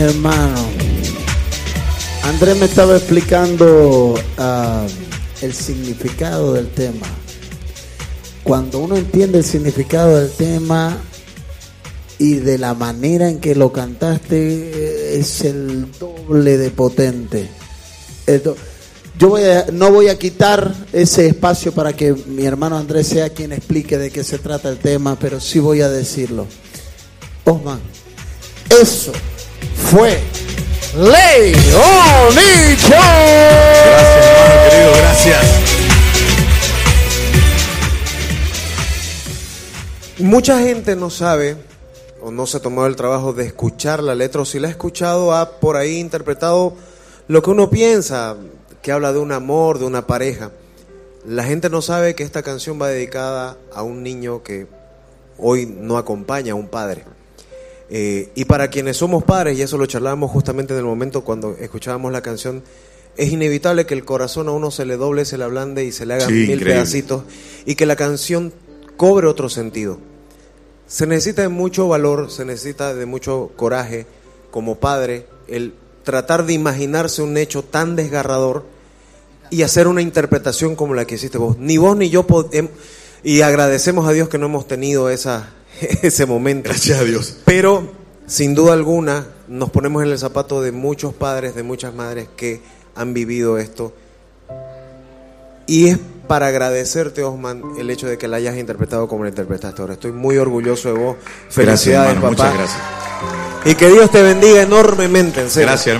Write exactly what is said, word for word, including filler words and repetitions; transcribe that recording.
Hermano, Andrés me estaba explicando uh, el significado del tema. Cuando uno entiende el significado del tema y de la manera en que lo cantaste, es el doble de potente. Do- Yo voy a, no voy a quitar ese espacio para que mi hermano Andrés sea quien explique de qué se trata el tema, pero sí voy a decirlo. Osman, eso fue Leonito. Gracias, hermano querido, gracias. Mucha gente no sabe o no se tomó el trabajo de escuchar la letra, o si la ha escuchado ha por ahí interpretado lo que uno piensa, que habla de un amor, de una pareja. La gente no sabe que esta canción va dedicada a un niño que hoy no acompaña a un padre. Eh, y para quienes somos padres, y eso lo charlábamos justamente en el momento cuando escuchábamos la canción, es inevitable que el corazón a uno se le doble, se le ablande y se le hagan Sí, mil increíble. pedacitos, y que la canción cobre otro sentido. Se necesita de mucho valor, se necesita de mucho coraje como padre, el tratar de imaginarse un hecho tan desgarrador y hacer una interpretación como la que hiciste vos. Ni vos ni yo podemos, y agradecemos a Dios que no hemos tenido esa ese momento. Gracias a Dios. Pero sin duda alguna nos ponemos en el zapato de muchos padres, de muchas madres que han vivido esto, y es para agradecerte, Osman, el hecho de que la hayas interpretado como la interpretaste ahora. Estoy muy orgulloso de vos. Felicidades, Gracias, hermano, papá. muchas gracias. Y que Dios te bendiga enormemente, en serio. Gracias, hermano.